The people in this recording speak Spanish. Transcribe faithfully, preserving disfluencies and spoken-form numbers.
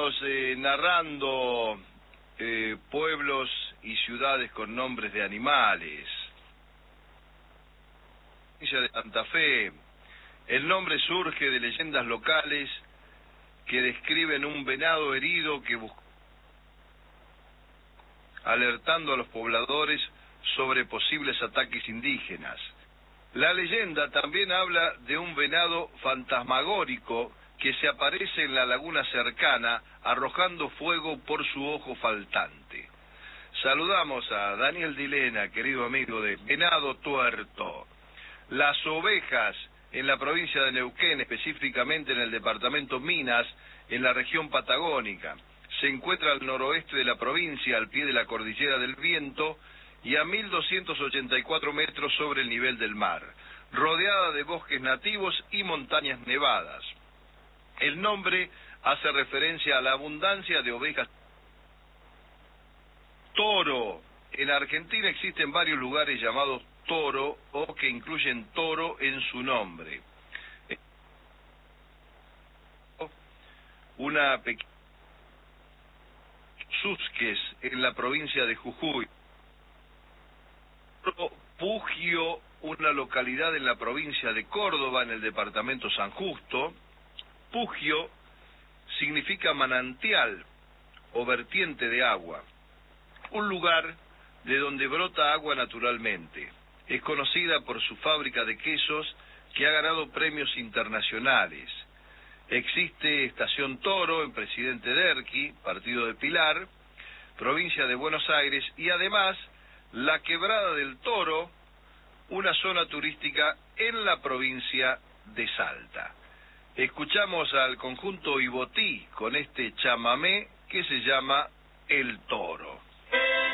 Seguimos eh, narrando eh, pueblos y ciudades con nombres de animales. Villa de Santa Fe. El nombre surge de leyendas locales que describen un venado herido que buscó, alertando a los pobladores sobre posibles ataques indígenas. La leyenda también habla de un venado fantasmagórico que se aparece en la laguna cercana, arrojando fuego por su ojo faltante. Saludamos a Daniel Dilena, querido amigo de Venado Tuerto. Las ovejas en la provincia de Neuquén, específicamente en el departamento Minas, en la región patagónica. Se encuentra al noroeste de la provincia, al pie de la cordillera del Viento, y a mil doscientos ochenta y cuatro metros sobre el nivel del mar, rodeada de bosques nativos y montañas nevadas. El nombre hace referencia a la abundancia de ovejas. Toro. En Argentina existen varios lugares llamados Toro o que incluyen toro en su nombre. Una pequeña Susques en la provincia de Jujuy. Pugio, una localidad en la provincia de Córdoba, en el departamento San Justo. Pugio significa manantial o vertiente de agua, un lugar de donde brota agua naturalmente. Es conocida por su fábrica de quesos que ha ganado premios internacionales. Existe Estación Toro en Presidente Derqui, partido de Pilar, provincia de Buenos Aires, y además la Quebrada del Toro, una zona turística en la provincia de Salta. Escuchamos al conjunto Ibotí con este chamamé que se llama El Toro.